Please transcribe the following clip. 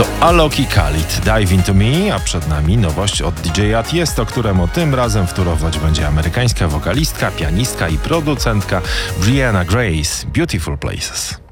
To Alok i Khalid, Dive Into Me, a przed nami nowość od DJ Tiesto, któremu tym razem wtórować będzie amerykańska wokalistka, pianistka i producentka Brianna Grace, Beautiful Places.